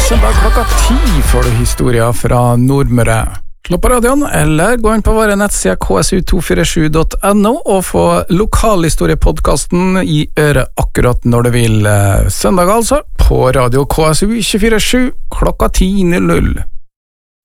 søndag klokka 10 får du historier fra Nordmøre. Slå på radioen, eller gå inn på våre nettsider ksu247.no og få lokalhistoriepodcasten i øret akkurat når du vil. Søndag altså, på radio KSU 247 klokka 10:00.